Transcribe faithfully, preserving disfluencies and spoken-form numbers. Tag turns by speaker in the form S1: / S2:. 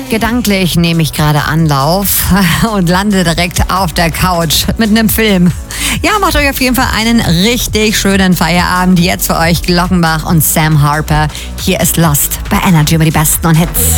S1: Gedanklich nehme ich gerade Anlauf und lande direkt auf der Couch mit einem Film. Ja, macht euch auf jeden Fall einen richtig schönen Feierabend. Jetzt für euch Glockenbach und Sam Harper. Hier ist Lost bei Energy über die besten und Hits.